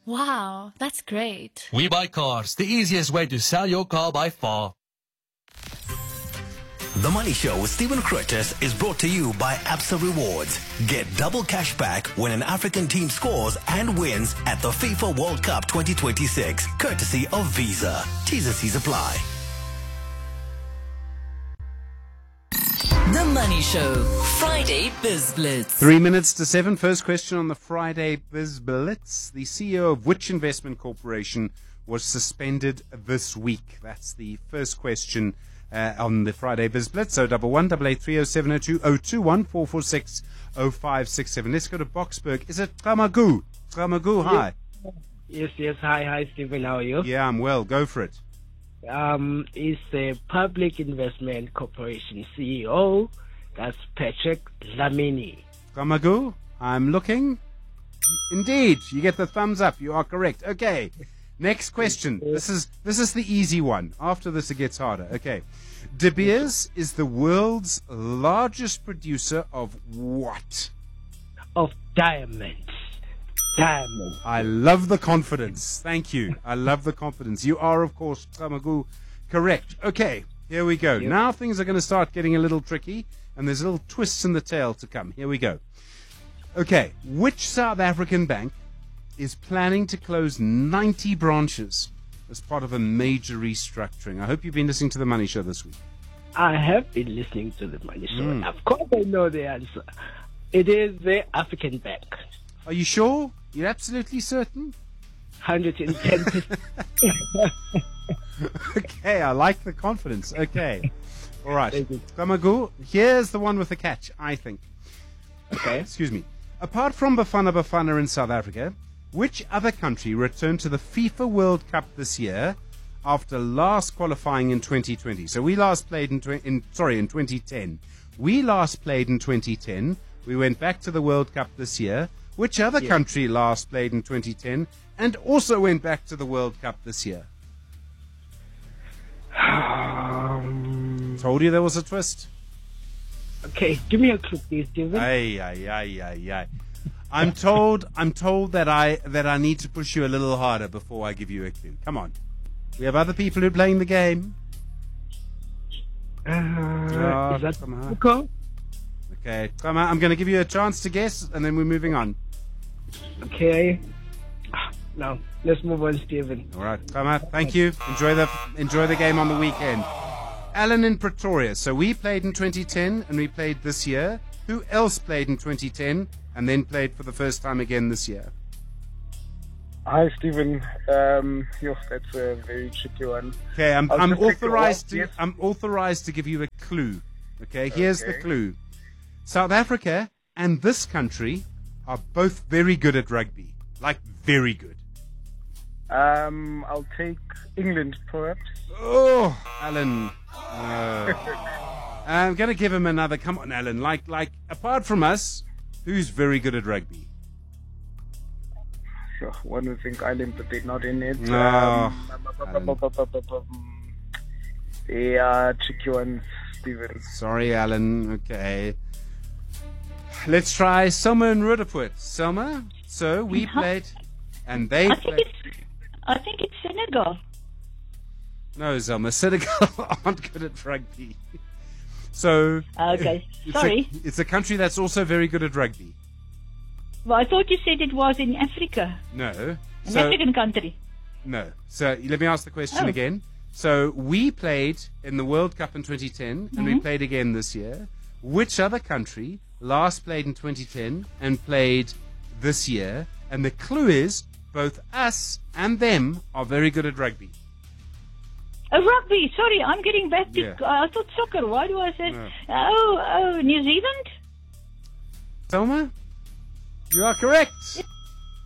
Wow, that's great. We Buy Cars, the easiest way to sell your car by far. The Money Show with Stephen Curtis is brought to you by Absa Rewards. Get double cash back when an African team scores and wins at the FIFA World Cup 2026, courtesy of Visa. T's and C's apply. The Money Show, Friday Biz Blitz. 3 minutes to 7. First question on the Friday Biz Blitz. The CEO of which investment corporation was suspended this week? That's the first question on the Friday Biz Blitz. 011 883 021 446 0567. Let's go to Boksburg. Is it Tramagu? Tramagu, hi. Yes. Hi, Stephen. How are you? Yeah, I'm well. Go for it. It's a Public Investment Corporation CEO. That's Patrick Dlamini. Tramagu, I'm looking. Indeed, you get the thumbs up. You are correct. Okay. Next question. This is the easy one. After this, it gets harder. Okay. De Beers is the world's largest producer of what? Of diamonds. Diamonds. I love the confidence. Thank you. I love the confidence. You are, of course, Tramagu, correct. Okay, here we go. Yep. Now things are going to start getting a little tricky, and there's little twists in the tail to come. Here we go. Okay, which South African bank is planning to close 90 branches as part of a major restructuring? I hope you've been listening to The Money Show this week. I have been listening to the Money Show. Of course, I know the answer. It is the African Bank. Are you sure? You're absolutely certain? 110%. Okay, I like the confidence. Okay. All right. Thank you. Tramagu, here's the one with the catch, I think. Okay. Excuse me. Apart from Bafana Bafana in South Africa, which other country returned to the FIFA World Cup this year after last qualifying in 2020? So we last played in 2010. We last played in 2010. We went back to the World Cup this year. Which other country last played in 2010 and also went back to the World Cup this year? Told you there was a twist. Okay, give me a clue, please, Stephen. Ay. I'm told that I need to push you a little harder before I give you a clue. Come on. We have other people who are playing the game. Is that Mexico? Okay, I'm going to give you a chance to guess, and then we're moving on. Okay. No, let's move on, Stephen. All right, thank you. Enjoy the game on the weekend. Alan in Pretoria. So we played in 2010, and we played this year. Who else played in 2010 and then played for the first time again this year? Hi, Stephen. That's a very tricky one. Okay, I'm authorized to give you a clue. Okay, here's the clue. South Africa and this country are both very good at rugby. Like, very good. I'll take England, perhaps. Oh, Alan. I'm going to give him another. Come on, Alan. Like, apart from us, who's very good at rugby? So, one would think Ireland, but they're not in it. They are tricky ones, Stephen. Sorry, Alan. Okay. Let's try Selma and Rudaput. Selma, so we played, and they played. I think it's Senegal. No, Selma, Senegal aren't good at rugby. So. Okay, sorry. It's a country that's also very good at rugby. Well, I thought you said it was in Africa. No. An African country. No. So let me ask the question again. So we played in the World Cup in 2010, and we played again this year. Which other country last played in 2010 and played this year? And the clue is both us and them are very good at rugby. Rugby. Sorry, I'm getting back to. Yeah. I thought soccer. Why do I say? No. Oh, New Zealand. Selma, you are correct.